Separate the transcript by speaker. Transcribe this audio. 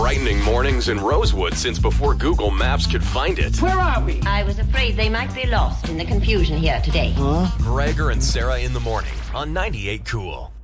Speaker 1: brightening mornings in Rosewood since before Google Maps could find it.
Speaker 2: Where are we?
Speaker 3: I was afraid they might be lost in the confusion here today.
Speaker 1: Gregor and Sarah in the morning on 98 Cool.